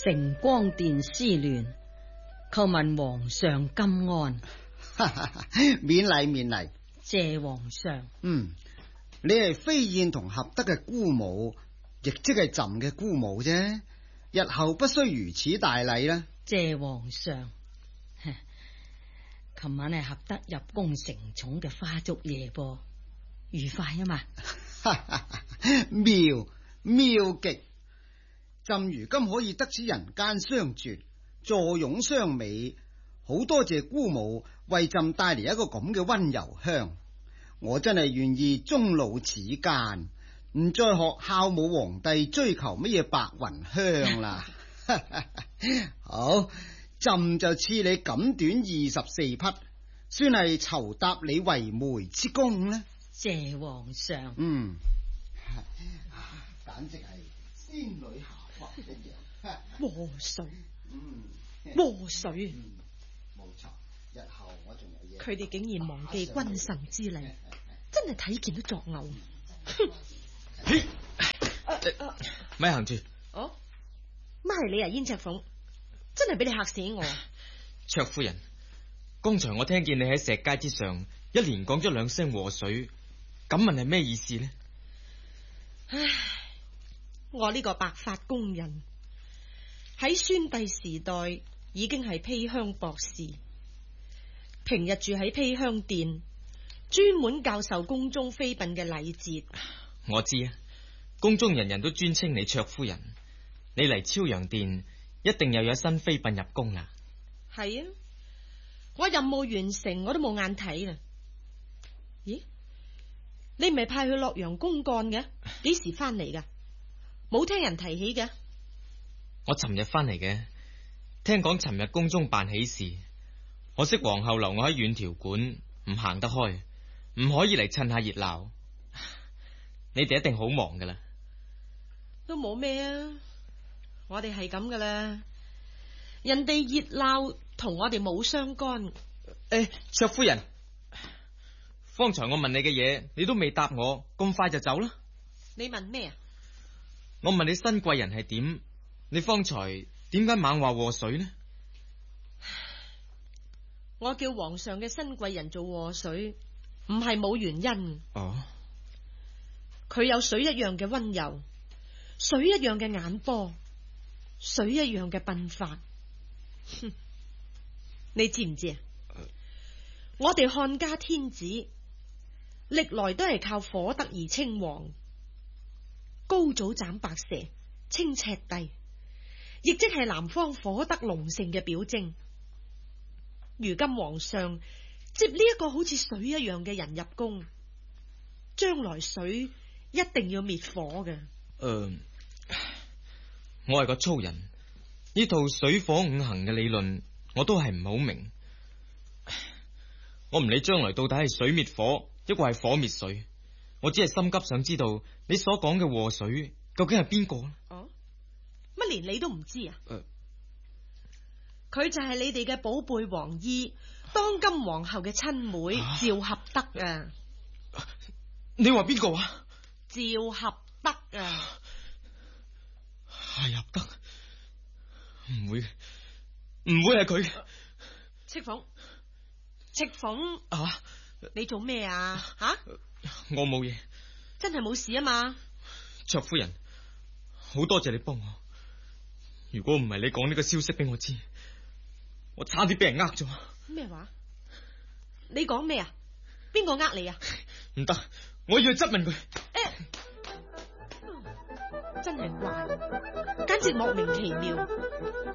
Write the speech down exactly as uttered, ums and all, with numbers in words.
承光殿思亂，叩問皇上金安。 免禮免禮。 謝皇上。 嗯，你係飛燕同合德嘅姑母，亦即係朕嘅姑母啫。日後不需如此大禮啦。 謝皇上。琴晚係合德入宮承寵嘅花燭夜噃，愉快啊嘛。 妙妙極。朕如今可以得此人間相絕，坐擁雙美，好多謝姑母為朕帶嚟一個咁嘅溫柔鄉。我真係願意終老此間，唔再學孝武皇帝追求乜嘢白雲香啦。好，朕就賜你錦短二十四匹，算係酬答你為媒之功呢。 謝皇上。 嗯，簡直係仙女下凡一樣。 禍水， 嗯， 禍水。 冇錯，日後我仲有嘢。 佢哋竟然忘記君臣之禮，真係睇見都作嘔。 嘿，咪行住。 哦，乜係你啊，燕赤鳳？真係俾你嚇死我。 卓夫人，剛才我聽見你喺石階之上一連講咗兩聲禍水，咁問係咩意思呢？ 唉，我呢個白髮宮人喺宣帝時代已經係披香博士，平日住喺披香殿，專門教授宮中妃嬪嘅禮節。 我知啊，宮中人人都尊稱你卓夫人，你嚟超陽殿一定又有新妃嬪入宮啦。 係啊，我任務完成，我都冇眼睇啦。咦，你唔係派去洛陽公幹嘅？幾時翻嚟噶？冇聽人提起嘅。 我尋日翻嚟嘅，聽講尋日宮中辦喜事，可惜皇后留我喺遠條館，唔行得開，唔可以嚟趁下熱鬧。你哋一定好忙噶啦。 都冇咩啊，我哋係咁噶啦，人哋熱鬧同我哋冇相干。 誒、欸，卓夫人，方才我問你嘅嘢，你都未答我，咁快就走啦？ 你問咩啊？ 我問你新貴人係點？你方才點解猛話禍水呢？ 我叫皇上嘅新貴人做禍水，唔係冇原因。 哦， 佢有水一樣嘅溫柔，水一樣嘅眼波，水一樣嘅鬢髮。哼，你知唔知啊？呃、我哋漢家天子歷來都係靠火德而稱王，高祖斬白蛇，清赤帝，亦即係南方火德隆盛嘅表徵。如今皇上接呢一個好似水一樣嘅人入宮，將來水一定要滅火嘅。誒、 呃，我係個粗人，呢套水火五行嘅理論我都係唔好明。我唔理將來到底係水滅火，抑或係火滅水，我只係心急想知道你所講嘅禍水究竟係邊個呢？ 哦，乜連你都唔知啊？ 誒、呃， 佢就係你哋嘅寶貝王姨，當今皇后嘅親妹趙、啊、合德啊！ 你話邊個啊？ 趙合德啊！ 係合德，唔會唔會係佢？ 赤鳳，赤鳳啊！ 你做咩啊？吓、啊！ 我冇嘢， 真係冇事啊嘛！ 卓夫人，好多謝你幫我。如果唔係你講呢個消息俾我知，我差啲俾人呃咗。 咩話？你講咩啊？邊個呃你啊？ 唔得，我要去質問佢。誒、 欸，真係怪，簡直莫名其妙。